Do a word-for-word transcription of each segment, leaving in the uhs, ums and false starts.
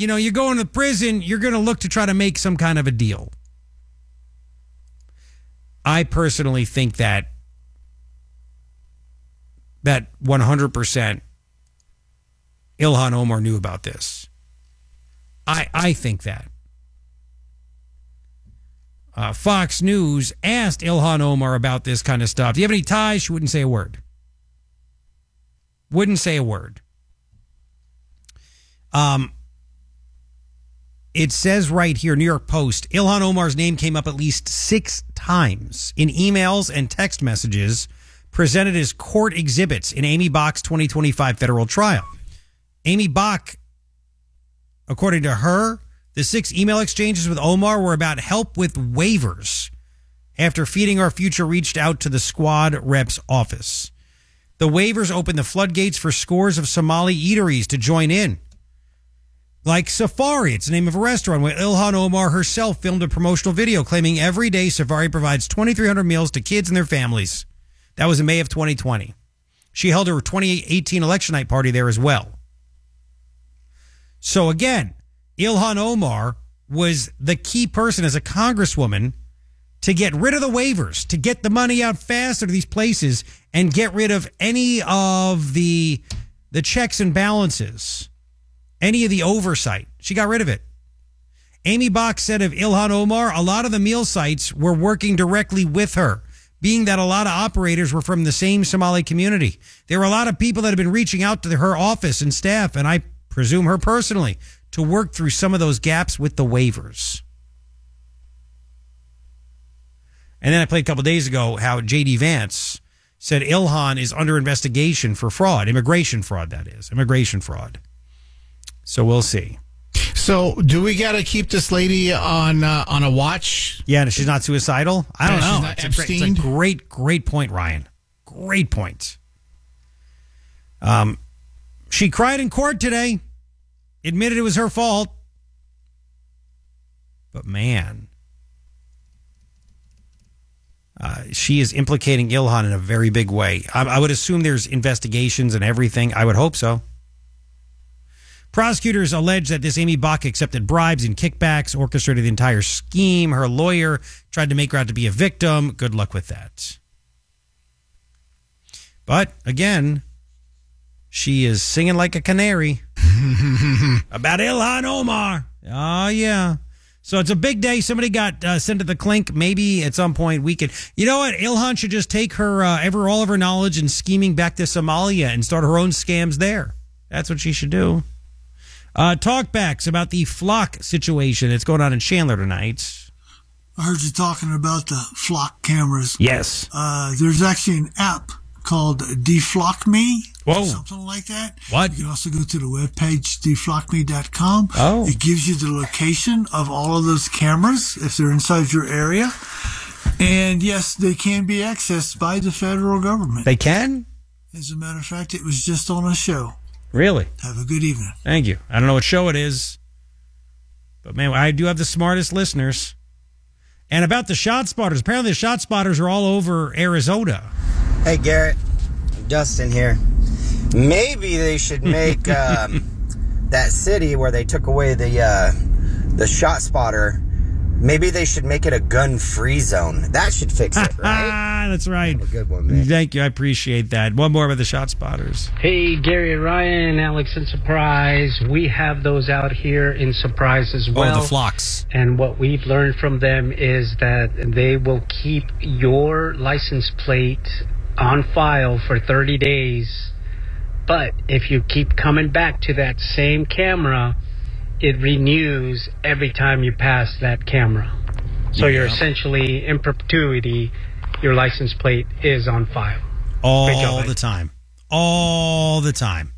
you know, you're going to prison, you're going to look to try to make some kind of a deal. I personally think that that one hundred percent Ilhan Omar knew about this. I I think that. Uh, Fox News asked Ilhan Omar about this kind of stuff. Do you have any ties? She wouldn't say a word. Wouldn't say a word. Um, it says right here, New York Post, Ilhan Omar's name came up at least six times in emails and text messages presented as court exhibits in Amy Bach's twenty twenty-five federal trial. Amy Bach, according to her, the six email exchanges with Omar were about help with waivers after Feeding Our Future reached out to the squad rep's office. The waivers opened the floodgates for scores of Somali eateries to join in. Like Safari, it's the name of a restaurant where Ilhan Omar herself filmed a promotional video claiming every day Safari provides twenty-three hundred meals to kids and their families. That was in May of twenty twenty. She held her twenty eighteen election night party there as well. So again, Ilhan Omar was the key person as a congresswoman to get rid of the waivers, to get the money out faster to these places and get rid of any of the the checks and balances, any of the oversight. She got rid of it. Amy Bach said of Ilhan Omar, a lot of the meal sites were working directly with her, being that a lot of operators were from the same Somali community. There were a lot of people that had been reaching out to her office and staff, and I presume her personally, to work through some of those gaps with the waivers. And then I played a couple days ago how J D Vance said Ilhan is under investigation for fraud, immigration fraud, that is, immigration fraud. So we'll see. So do we got to keep this lady on uh, on a watch? Yeah, she's not suicidal? I don't yeah, know. She's not it's, a great, it's a great, great point, Ryan. Great point. Um, she cried in court today. Admitted it was her fault. But man, uh, she is implicating Ilhan in a very big way. I, I would assume there's investigations and everything. I would hope so. Prosecutors allege that this Amy Bach accepted bribes and kickbacks, orchestrated the entire scheme. Her lawyer tried to make her out to be a victim. Good luck with that. But again, she is singing like a canary about Ilhan Omar. Oh, yeah. So it's a big day. Somebody got uh, sent to the clink. Maybe at some point we could. You know what? Ilhan should just take her uh, ever all of her knowledge and scheming back to Somalia and start her own scams there. That's what she should do. Uh, talkbacks about the Flock situation that's going on in Chandler tonight. I heard you talking about the Flock cameras. Yes. Uh, there's actually an app called Deflock Me. Whoa. Something like that. What? You can also go to the webpage, deflock me dot com. Oh. It gives you the location of all of those cameras if they're inside your area. And yes, they can be accessed by the federal government. They can? As a matter of fact, it was just on a show. Really? Have a good evening. Thank you. I don't know what show it is, but man, I do have the smartest listeners. And about the shot spotters, apparently the shot spotters are all over Arizona. Hey, Garrett. Dustin here. Maybe they should make um, that city where they took away the uh, the shot spotter, maybe they should make it a gun-free zone. That should fix it, right? That's right. Have a good one, man. Thank you. I appreciate that. One more about the shot spotters. Hey, Gary and Ryan, Alex and Surprise. We have those out here in Surprise as well. Oh, the flocks. And what we've learned from them is that they will keep your license plate on file for thirty days. But if you keep coming back to that same camera, it renews every time you pass that camera. So yeah. You're essentially, in perpetuity, your license plate is on file. All job, the time. All the time.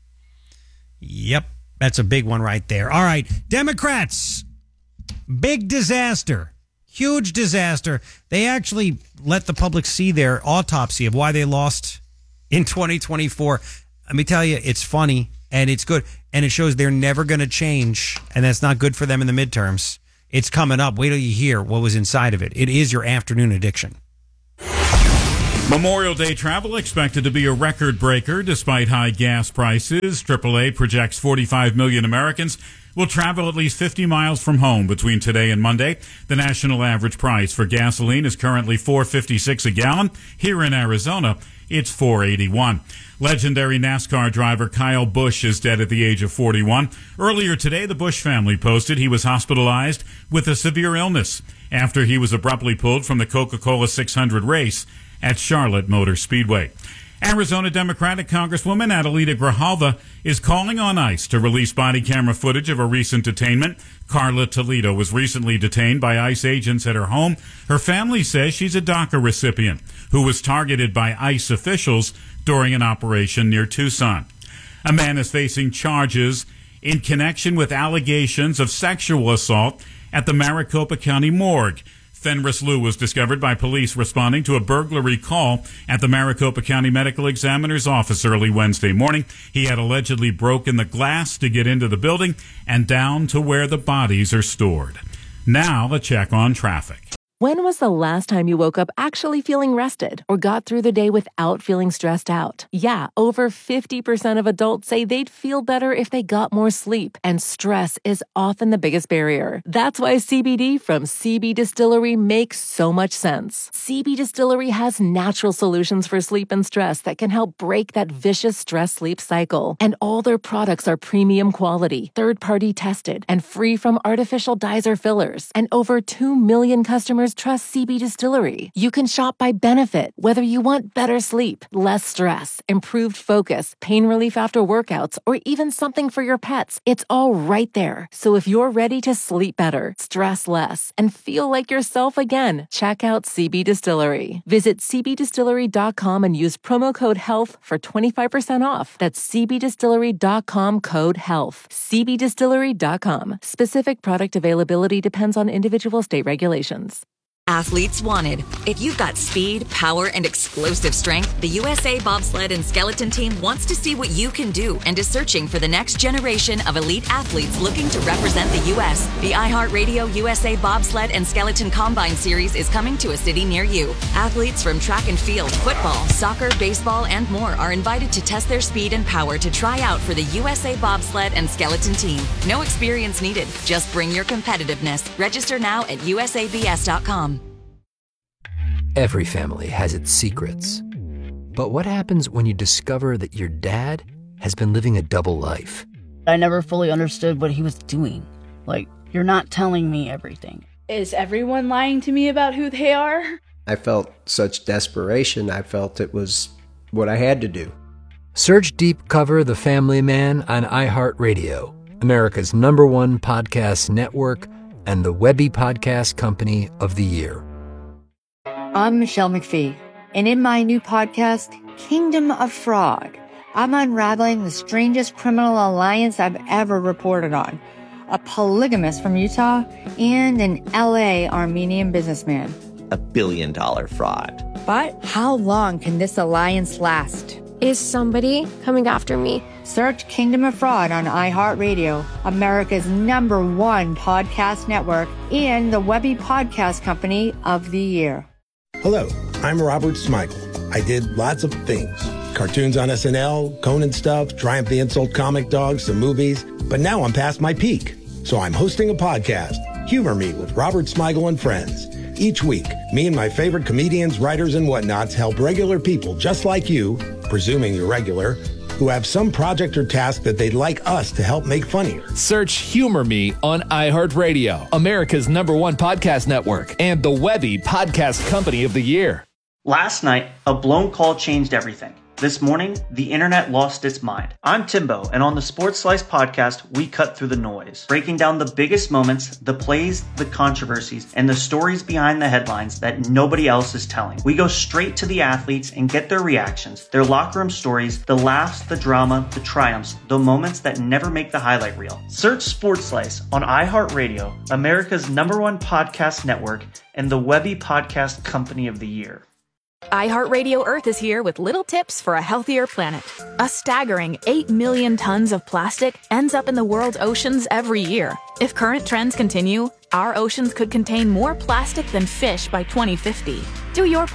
Yep. That's a big one right there. All right. Democrats. Big disaster. Huge disaster. They actually let the public see their autopsy of why they lost in twenty twenty-four. Let me tell you, it's funny and it's good. And it shows they're never going to change. And that's not good for them in the midterms. It's coming up. Wait till you hear what was inside of it. It is your afternoon addiction. Memorial Day travel expected to be a record breaker despite high gas prices. triple A projects forty-five million Americans will travel at least fifty miles from home between today and Monday. The national average price for gasoline is currently four dollars and fifty-six cents a gallon. Here in Arizona, it's four dollars and eighty-one cents. Legendary NASCAR driver Kyle Busch is dead at the age of forty-one. Earlier today, the Busch family posted he was hospitalized with a severe illness after he was abruptly pulled from the Coca-Cola six hundred race at Charlotte Motor Speedway. Arizona Democratic Congresswoman Adelita Grijalva is calling on ICE to release body camera footage of a recent detainment. Carla Toledo was recently detained by ICE agents at her home. Her family says she's a DACA recipient who was targeted by ICE officials during an operation near Tucson. A man is facing charges in connection with allegations of sexual assault at the Maricopa County morgue. Fenris Liu was discovered by police responding to a burglary call at the Maricopa County Medical Examiner's office early Wednesday morning. He had allegedly broken the glass to get into the building and down to where the bodies are stored. Now, a check on traffic. When was the last time you woke up actually feeling rested or got through the day without feeling stressed out? Yeah, over fifty percent of adults say they'd feel better if they got more sleep, and stress is often the biggest barrier. That's why C B D from C B Distillery makes so much sense. C B Distillery has natural solutions for sleep and stress that can help break that vicious stress-sleep cycle. And all their products are premium quality, third-party tested, and free from artificial dyes or fillers. And over two million customers trust C B Distillery. You can shop by benefit, whether you want better sleep, less stress, improved focus, pain relief after workouts, or even something for your pets. It's all right there. So if you're ready to sleep better, stress less, and feel like yourself again, check out C B Distillery. Visit c b distillery dot com and use promo code HEALTH for twenty-five percent off. That's c b distillery dot com code HEALTH. c b distillery dot com. Specific product availability depends on individual state regulations. Athletes wanted. If you've got speed, power, and explosive strength, the U S A Bobsled and Skeleton Team wants to see what you can do and is searching for the next generation of elite athletes looking to represent the U S The iHeartRadio U S A Bobsled and Skeleton Combine Series is coming to a city near you. Athletes from track and field, football, soccer, baseball, and more are invited to test their speed and power to try out for the U S A Bobsled and Skeleton Team. No experience needed. Just bring your competitiveness. Register now at u s a b s dot com. Every family has its secrets. But what happens when you discover that your dad has been living a double life? I never fully understood what he was doing. Like, you're not telling me everything. Is everyone lying to me about who they are? I felt such desperation. I felt it was what I had to do. Search Deep Cover The Family Man on iHeartRadio, America's number one podcast network, and the Webby Podcast Company of the Year. I'm Michelle McPhee, and in my new podcast, Kingdom of Fraud, I'm unraveling the strangest criminal alliance I've ever reported on. A polygamist from Utah and an L A Armenian businessman. A billion dollar fraud. But how long can this alliance last? Is somebody coming after me? Search Kingdom of Fraud on iHeartRadio, America's number one podcast network, and the Webby Podcast Company of the Year. Hello, I'm Robert Smigel. I did lots of things. Cartoons on S N L, Conan stuff, Triumph the Insult Comic Dogs, some movies. But now I'm past my peak. So I'm hosting a podcast, Humor Me with Robert Smigel and Friends. Each week, me and my favorite comedians, writers, and whatnots help regular people just like you, presuming you're regular, who have some project or task that they'd like us to help make funnier. Search Humor Me on iHeartRadio, America's number one podcast network, and the Webby Podcast Company of the Year. Last night, a blown call changed everything. This morning, the internet lost its mind. I'm Timbo, and on the Sports Slice podcast, we cut through the noise, breaking down the biggest moments, the plays, the controversies, and the stories behind the headlines that nobody else is telling. We go straight to the athletes and get their reactions, their locker room stories, the laughs, the drama, the triumphs, the moments that never make the highlight reel. Search Sports Slice on iHeartRadio, America's number one podcast network, and the Webby Podcast Company of the Year. iHeartRadio Earth is here with little tips for a healthier planet. A staggering eight million tons of plastic ends up in the world's oceans every year. If current trends continue, our oceans could contain more plastic than fish by twenty fifty. Do your part.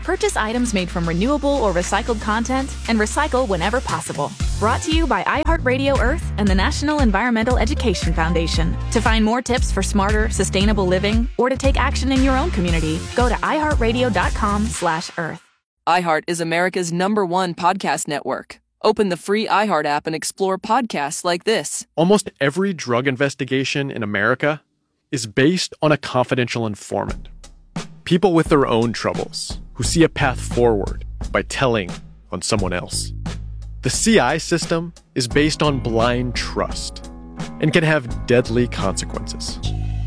Purchase items made from renewable or recycled content and recycle whenever possible. Brought to you by iHeartRadio Earth and the National Environmental Education Foundation. To find more tips for smarter, sustainable living or to take action in your own community, go to iHeartRadio.com slash Earth. iHeart is America's number one podcast network. Open the free iHeart app and explore podcasts like this. Almost every drug investigation in America is based on a confidential informant. People with their own troubles who see a path forward by telling on someone else. The C I system is based on blind trust and can have deadly consequences.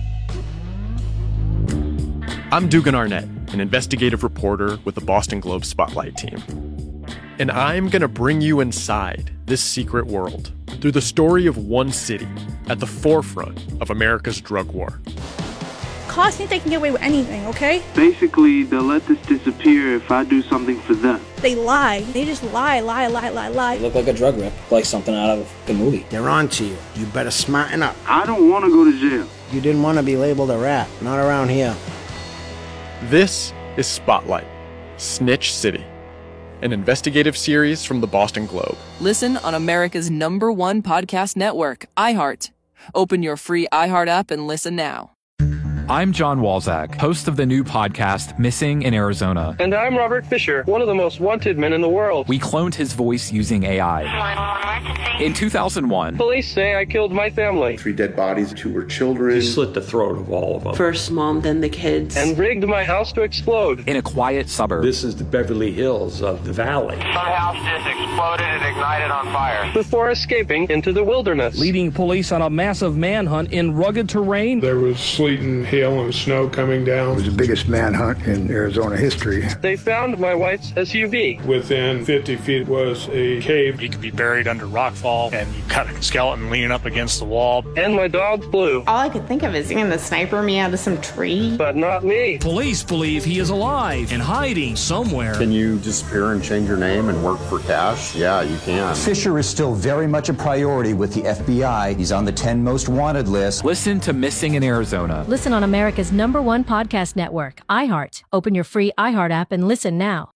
I'm Dugan Arnett, an investigative reporter with the Boston Globe Spotlight team. And I'm going to bring you inside this secret world through the story of one city at the forefront of America's drug war. Cops think they can get away with anything, okay? Basically, they'll let this disappear if I do something for them. They lie. They just lie, lie, lie, lie, lie. You look like a drug rip, like something out of a movie. They're on to you. You better smarten up. I don't want to go to jail. You didn't want to be labeled a rat. Not around here. This is Spotlight, Snitch City, an investigative series from the Boston Globe. Listen on America's number one podcast network, iHeart. Open your free iHeart app and listen now. I'm John Walzak, host of the new podcast, Missing in Arizona. And I'm Robert Fisher, one of the most wanted men in the world. We cloned his voice using A I. In two thousand one, police say I killed my family. Three dead bodies, two were children. He slit the throat of all of them. First mom, then the kids. And rigged my house to explode. In a quiet suburb. This is the Beverly Hills of the valley. Some house just exploded and ignited on fire. Before escaping into the wilderness. Leading police on a massive manhunt in rugged terrain. There was sleet and hail and snow coming down. It was the biggest manhunt in Arizona history. They found my wife's S U V. Within fifty feet was a cave. He could be buried under rockfall, and you got a skeleton leaning up against the wall. And my dog Blue. All I could think of is seeing the sniper me out of some tree. But not me. Police believe he is alive and hiding somewhere. Can you disappear and change your name and work for cash? Yeah, you can. Fisher is still very much a priority with the F B I. He's on the ten most wanted list. Listen to Missing in Arizona. Listen on America's number one podcast network, iHeart. Open your free iHeart app and listen now.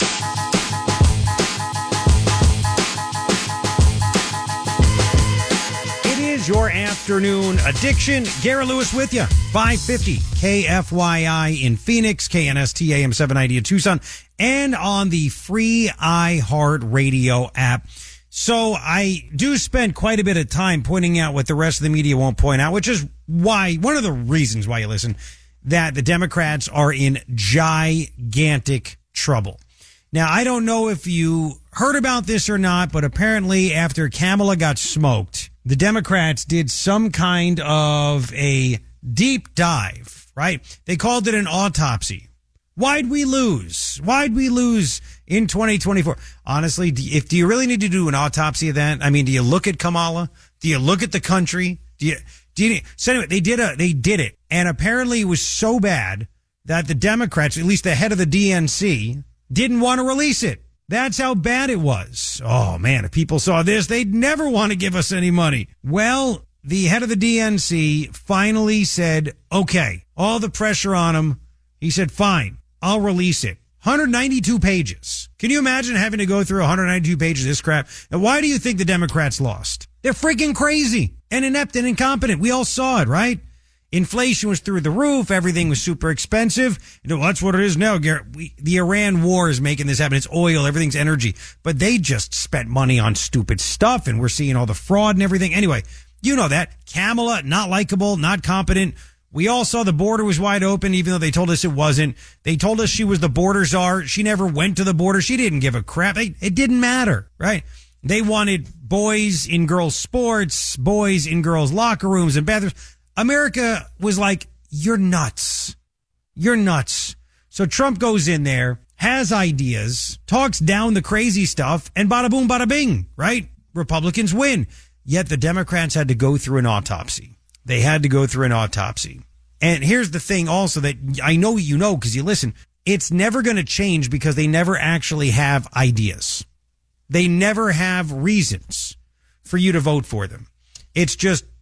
It is your afternoon addiction. Garrett Lewis with you. five fifty K F Y I in Phoenix, K N S T A M seven ninety in Tucson, and on the free iHeart Radio app. So I do spend quite a bit of time pointing out what the rest of the media won't point out, which is why, one of the reasons why you listen, that the Democrats are in gigantic trouble. Now, I don't know if you heard about this or not, but apparently after Kamala got smoked, the Democrats did some kind of a deep dive, right? They called it an autopsy. Why'd we lose? Why'd we lose in twenty twenty-four? Honestly, do you, if do you really need to do an autopsy of that? I mean, do you look at Kamala? Do you look at the country? Do you, do you, so anyway, they did a, they did it. And apparently it was so bad that the Democrats, at least the head of the D N C, didn't want to release it. That's how bad it was. Oh man, if people saw this, they'd never want to give us any money. Well, the head of the D N C finally said, okay, all the pressure on him. He said, fine, I'll release it. one hundred ninety-two pages. Can you imagine having to go through one hundred ninety-two pages of this crap? And why do you think the Democrats lost? They're freaking crazy and inept and incompetent. We all saw it, right? Inflation was through the roof. Everything was super expensive. You know, that's what it is now, Garrett. We, the Iran war is making this happen. It's oil. Everything's energy. But they just spent money on stupid stuff, and we're seeing all the fraud and everything. Anyway, you know that. Kamala, not likable, not competent. We all saw the border was wide open, even though they told us it wasn't. They told us she was the border czar. She never went to the border. She didn't give a crap. It, it didn't matter, right? They wanted boys in girls' sports, boys in girls' locker rooms and bathrooms. America was like, you're nuts. You're nuts. So Trump goes in there, has ideas, talks down the crazy stuff, and bada boom, bada bing, right? Republicans win. Yet the Democrats had to go through an autopsy. They had to go through an autopsy. And here's the thing also that I know you know because you listen. It's never going to change because they never actually have ideas. They never have reasons for you to vote for them. It's just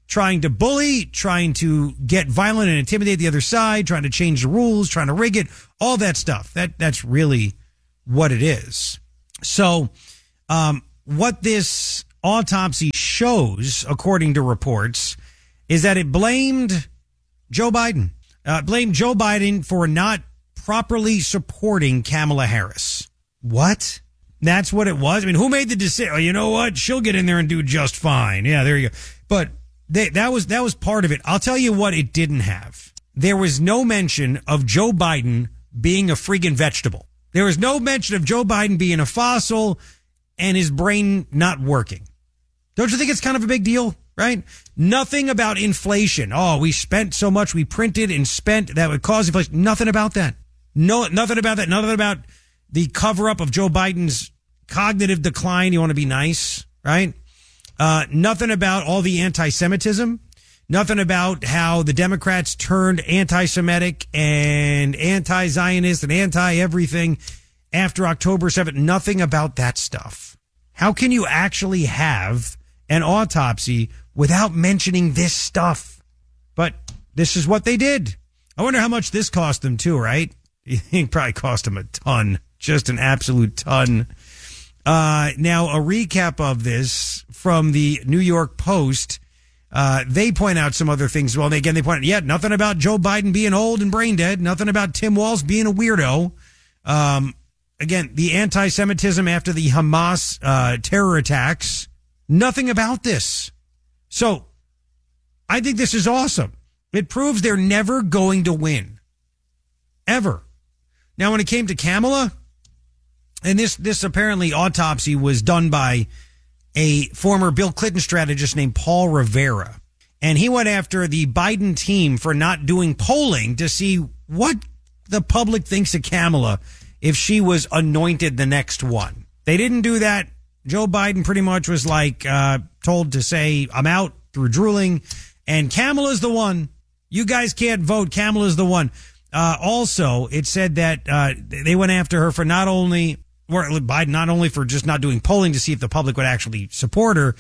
trying to bully, trying to get violent and intimidate the other side, trying to change the rules, trying to rig it, all that stuff. That that's really what it is. So, um, what this autopsy shows, according to reports, is that it blamed Joe Biden. Uh, blamed Joe Biden for not properly supporting Kamala Harris. What? That's what it was? I mean, who made the decision? Oh, you know what? She'll get in there and do just fine. Yeah, there you go. But they, that was that was part of it. I'll tell you what it didn't have. There was no mention of Joe Biden being a friggin' vegetable. There was no mention of Joe Biden being a fossil and his brain not working. Don't you think it's kind of a big deal, right? Nothing about inflation. Oh, we spent so much, we printed and spent, that would cause inflation. Nothing about that. No, nothing about that. Nothing about the cover-up of Joe Biden's cognitive decline. You want to be nice, right? Uh, nothing about all the anti-Semitism. Nothing about how the Democrats turned anti-Semitic and anti-Zionist and anti-everything after October seventh. Nothing about that stuff. How can you actually have an autopsy without mentioning this stuff? But this is what they did. I wonder how much this cost them too, right? It probably cost them a ton, just an absolute ton. Uh, now, a recap of this from the New York Post. Uh, they point out some other things. Well, they, again, they point out, yeah, nothing about Joe Biden being old and brain dead. Nothing about Tim Walz being a weirdo. Um, again, the anti-Semitism after the Hamas uh, terror attacks. Nothing about this. So I think this is awesome. It proves they're never going to win. Ever. Now, when it came to Kamala, and this, this apparently autopsy was done by a former Bill Clinton strategist named Paul Rivera. And he went after the Biden team for not doing polling to see what the public thinks of Kamala if she was anointed the next one. They didn't do that. Joe Biden pretty much was like, uh, told to say, I'm out through drooling. And Kamala's the one. You guys can't vote. Kamala's the one. Uh, also, it said that, uh, they went after her for not only, or Biden, not only for just not doing polling to see if the public would actually support her,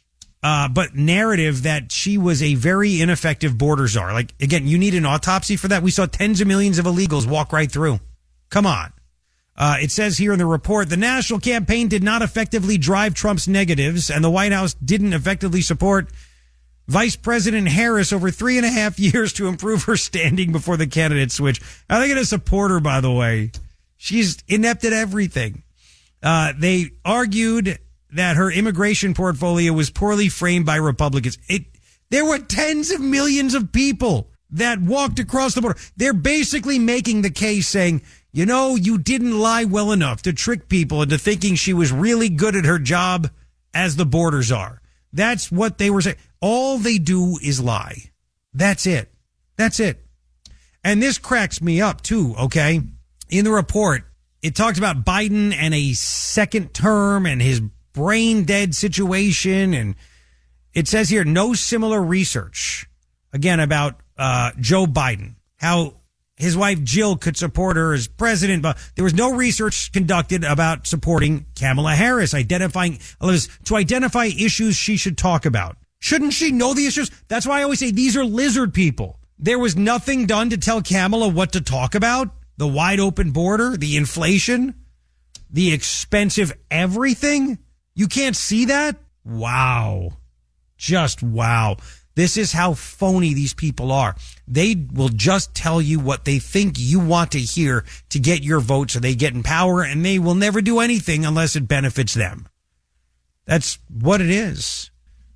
uh, but narrative that she was a very ineffective border czar. Like, again, you need an autopsy for that. We saw tens of millions of illegals walk right through. Come on. Uh, it says here in the report, the national campaign did not effectively drive Trump's negatives, and the White House didn't effectively support Vice President Harris over three and a half years to improve her standing before the candidate switch. Are they going to support her, by the way? She's inept at everything. Uh, they argued that her immigration portfolio was poorly framed by Republicans. It, there were tens of millions of people that walked across the border. They're basically making the case saying, you know, you didn't lie well enough to trick people into thinking she was really good at her job as the border czar. That's what they were saying. All they do is lie. That's it. That's it. And this cracks me up too, okay? In the report, it talked about Biden and a second term and his brain dead situation. And it says here, no similar research, again, about uh, Joe Biden, how his wife Jill could support her as president, but there was no research conducted about supporting Kamala Harris, identifying to identify issues she should talk about. Shouldn't she know the issues? That's why I always say these are lizard people. There was nothing done to tell Kamala what to talk about. The wide open border, the inflation, the expensive everything. You can't see that? Wow. Just wow. This is how phony these people are. They will just tell you what they think you want to hear to get your vote so they get in power, and they will never do anything unless it benefits them. That's what it is.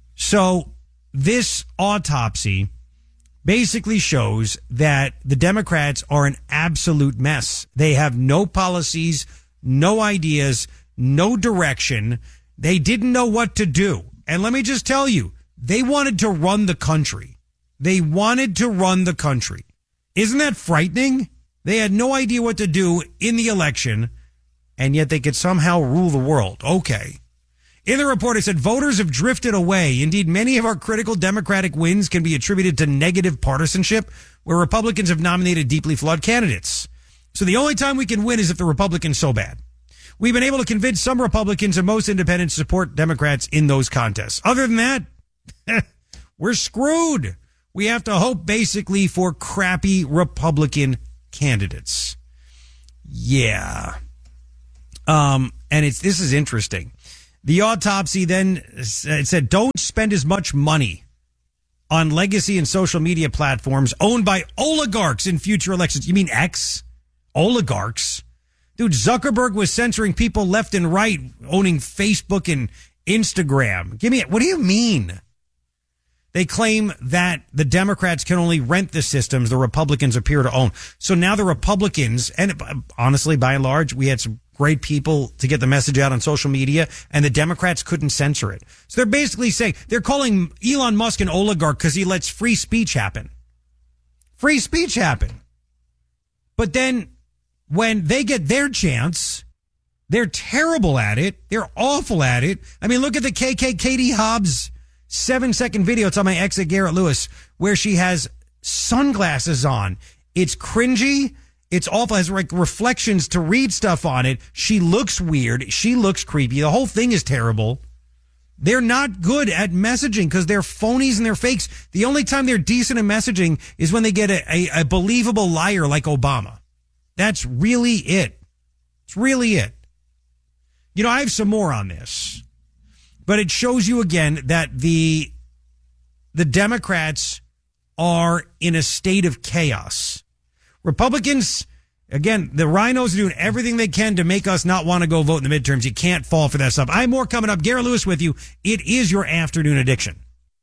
So this autopsy basically shows that the Democrats are an absolute mess. They have no policies, no ideas, no direction. They didn't know what to do. And let me just tell you, they wanted to run the country. They wanted to run the country. Isn't that frightening? They had no idea what to do in the election, and yet they could somehow rule the world. Okay. In the report, it said voters have drifted away. Indeed, many of our critical Democratic wins can be attributed to negative partisanship, where Republicans have nominated deeply flawed candidates. So the only time we can win is if the Republicans so bad. We've been able to convince some Republicans and most independents to support Democrats in those contests. Other than that, we're screwed. We have to hope basically for crappy Republican candidates. Yeah. Um, and it's this is interesting. The autopsy then it said, don't spend as much money on legacy and social media platforms owned by oligarchs in future elections. You mean X? Oligarchs? Dude, Zuckerberg was censoring people left and right, owning Facebook and Instagram. Give me it. What do you mean? They claim that the Democrats can only rent the systems the Republicans appear to own. So now the Republicans, and honestly, by and large, we had some great people to get the message out on social media, and the Democrats couldn't censor it. So they're basically saying, they're calling Elon Musk an oligarch because he lets free speech happen. Free speech happen. But then when they get their chance, they're terrible at it. They're awful at it. I mean, look at the K K Katie Hobbs seven second video. It's on my ex at Garrett Lewis, where she has sunglasses on. It's cringy. It's awful. It has like reflections to read stuff on it. She looks weird. She looks creepy. The whole thing is terrible. They're not good at messaging because they're phonies and they're fakes. The only time they're decent at messaging is when they get a, a, a believable liar like Obama. That's really it. It's really it. You know, I have some more on this. But it shows you again that the the Democrats are in a state of chaos. Republicans, again, the rhinos are doing everything they can to make us not want to go vote in the midterms. You can't fall for that stuff. I have more coming up. Garrett Lewis with you. It is your afternoon addiction.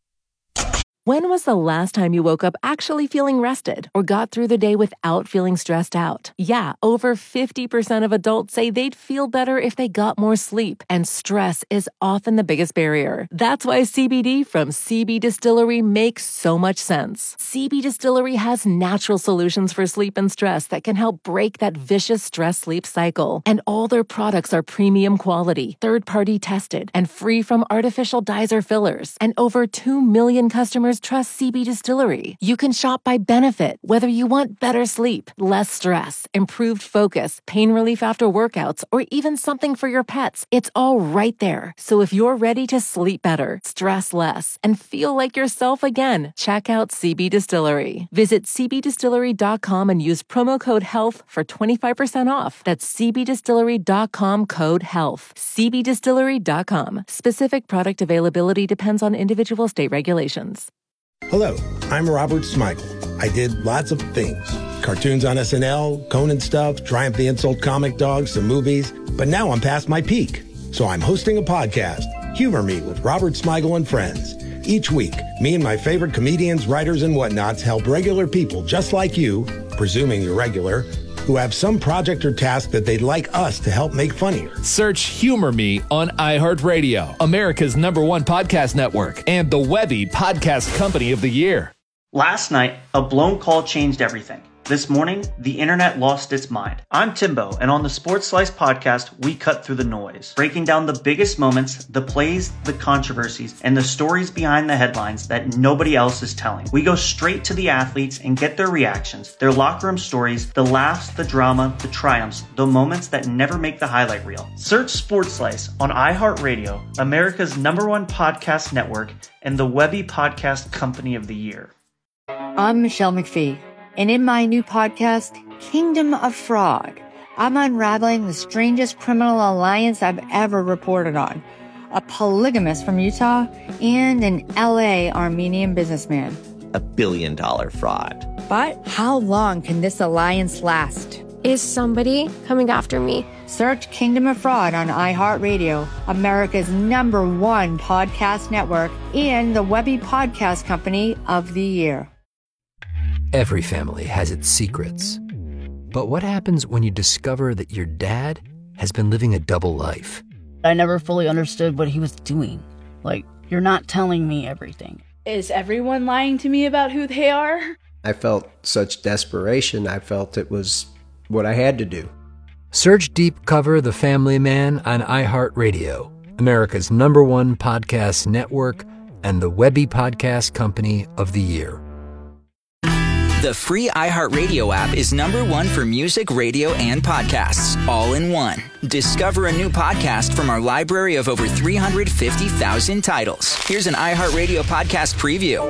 When was the last time you woke up actually feeling rested or got through the day without feeling stressed out? Yeah, over fifty percent of adults say they'd feel better if they got more sleep, and stress is often the biggest barrier. That's why C B D from C B Distillery makes so much sense. C B Distillery has natural solutions for sleep and stress that can help break that vicious stress-sleep cycle. And all their products are premium quality, third-party tested, and free from artificial dyes or fillers. And over two million customers trust C B Distillery. You can shop by benefit, whether you want better sleep, less stress, improved focus, pain relief after workouts, or even something for your pets. It's all right there. So if you're ready to sleep better, stress less, and feel like yourself again, check out C B Distillery. Visit c b distillery dot com and use promo code HEALTH for twenty-five percent off. That's c b distillery dot com code HEALTH. c b distillery dot com. Specific product availability depends on individual state regulations. Hello, I'm Robert Smigel. I did lots of things. Cartoons on S N L, Conan stuff, Triumph the Insult Comic Dogs, some movies. But now I'm past my peak. So I'm hosting a podcast, Humor Me with Robert Smigel and Friends. Each week, me and my favorite comedians, writers, and whatnots help regular people just like you, presuming you're regular, who have some project or task that they'd like us to help make funnier. Search Humor Me on iHeartRadio, America's number one podcast network, and the Webby Podcast Company of the Year. Last night, a blown call changed everything. This morning, the internet lost its mind. I'm Timbo, and on the Sports Slice podcast, we cut through the noise, breaking down the biggest moments, the plays, the controversies, and the stories behind the headlines that nobody else is telling. We go straight to the athletes and get their reactions, their locker room stories, the laughs, the drama, the triumphs, the moments that never make the highlight reel. Search Sports Slice on iHeartRadio, America's number one podcast network, and the Webby Podcast Company of the Year. I'm Michelle McPhee. And in my new podcast, Kingdom of Fraud, I'm unraveling the strangest criminal alliance I've ever reported on. A polygamist from Utah and an L A Armenian businessman. A billion dollar fraud. But how long can this alliance last? Is somebody coming after me? Search Kingdom of Fraud on iHeartRadio, America's number one podcast network, and the Webby Podcast Company of the Year. Every family has its secrets. But what happens when you discover that your dad has been living a double life? I never fully understood what he was doing. Like, you're not telling me everything. Is everyone lying to me about who they are? I felt such desperation. I felt it was what I had to do. Search Deep Cover The Family Man on iHeartRadio, America's number one podcast network, and the Webby Podcast Company of the Year. The free iHeartRadio app is number one for music, radio, and podcasts, all in one. Discover a new podcast from our library of over three hundred fifty thousand titles. Here's an iHeartRadio podcast preview.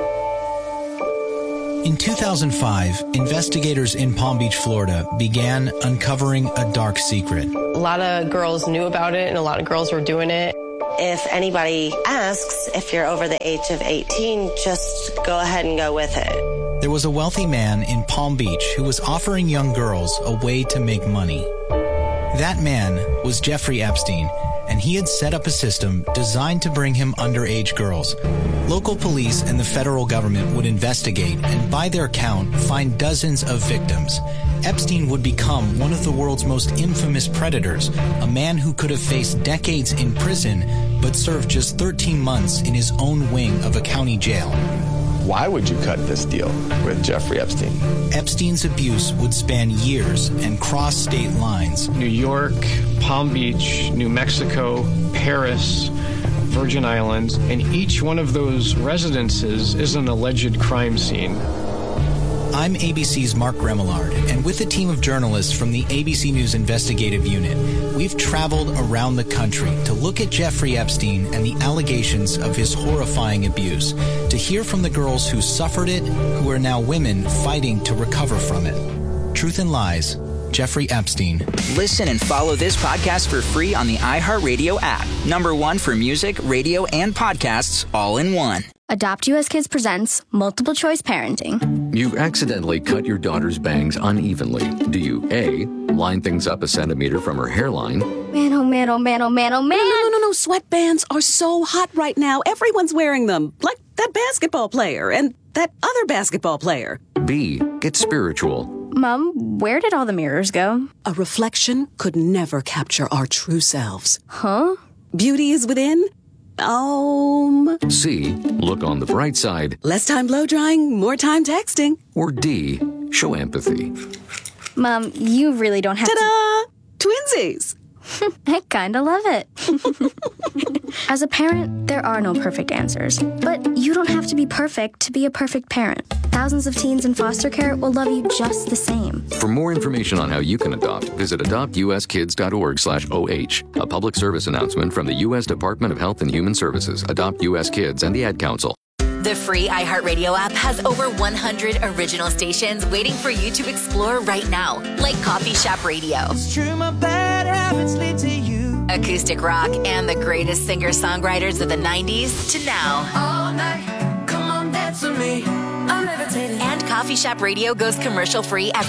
In two thousand five, investigators in Palm Beach, Florida, began uncovering a dark secret. A lot of girls knew about it, and a lot of girls were doing it. If anybody asks if you're over the age of eighteen, just go ahead and go with it. There was a wealthy man in Palm Beach who was offering young girls a way to make money. That man was Jeffrey Epstein, and he had set up a system designed to bring him underage girls. Local police and the federal government would investigate and, by their count, find dozens of victims. Epstein would become one of the world's most infamous predators, a man who could have faced decades in prison but served just thirteen months in his own wing of a county jail. Why would you cut this deal with Jeffrey Epstein? Epstein's abuse would span years and cross state lines. New York, Palm Beach, New Mexico, Paris, Virgin Islands, and each one of those residences is an alleged crime scene. I'm A B C's Mark Remillard, and with a team of journalists from the A B C News Investigative Unit, we've traveled around the country to look at Jeffrey Epstein and the allegations of his horrifying abuse, to hear from the girls who suffered it, who are now women fighting to recover from it. Truth and Lies, Jeffrey Epstein. Listen and follow this podcast for free on the iHeartRadio app. Number one for music, radio, and podcasts, all in one. Adopt U S Kids presents Multiple Choice Parenting. You accidentally cut your daughter's bangs unevenly. Do you A, line things up a centimeter from her hairline? Man, oh man, oh man, oh man, oh man. No, no, no, no. Sweatbands are so hot right now. Everyone's wearing them. Like that basketball player and that other basketball player. B, get spiritual. Mom, where did all the mirrors go? A reflection could never capture our true selves. Huh? Beauty is within. Um. C, look on the bright side. Less time blow drying, more time texting. Or D, show empathy. Mom, you really don't have Ta-da! to... Twinsies! I kinda love it. As a parent, there are no perfect answers. But you don't have to be perfect to be a perfect parent. Thousands of teens in foster care will love you just the same. For more information on how you can adopt, visit adopt u s kids dot org slash O H. A public service announcement from the U S Department of Health and Human Services, Adopt U S Kids, and the Ad Council. The free iHeartRadio app has over one hundred original stations waiting for you to explore right now, like Coffee Shop Radio, It's true, my bad habits lead to you. Acoustic Rock, and the greatest singer-songwriters of the nineties to now. All night, come on, dance with me. I'm levitating. And Coffee Shop Radio goes commercial-free every